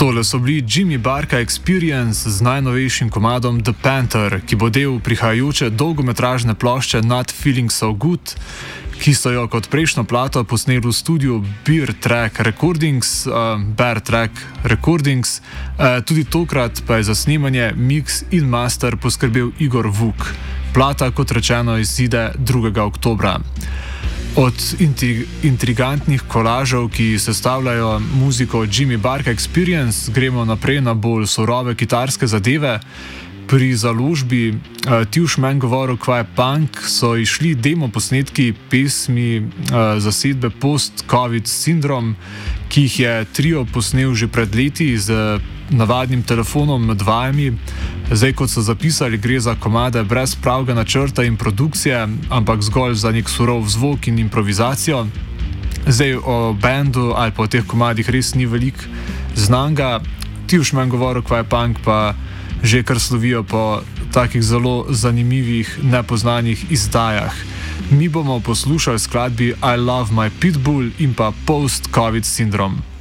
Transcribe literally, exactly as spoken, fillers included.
Tole so bili Jimmy Barca Experience z najnovejšim komadom The Panther, ki bo del prihajajoče dolgometražne plošče Not Feeling So Good, ki so jo kot prejšnjo plato posneli v studiu Bear Track Recordings, uh, Bear Track Recordings, uh, tudi tokrat pa je za snemanje, mix in master poskrbel Igor Vuk. Plata, kot rečeno, izide drugega oktobra. Od intri- intrigantnih kolažev, ki sestavljajo muziko Jimmy Barca Experience, gremo naprej na bolj surove kitarske zadeve. Pri založbi uh, Tushman govoril Kvaj Punk so išli demo posnetki pesmi uh, zasedbe Post-Covid Syndrome, ki jih je trio posnel že pred leti z uh, navadnim telefonom med vajami. Zdaj, kot so zapisali, gre za komade brez pravega načrta in produkcije, ampak zgolj za nek surov zvok in improvizacijo. Zdaj o bendu ali pa o teh komadih res ni veliko znanga. Tushman govoril Kvaj Punk pa že kar slovijo po takih zelo zanimivih, nepoznanih izdajah. Mi bomo poslušali skladbi I Love My Pitbull in pa Post-Covid Syndrome.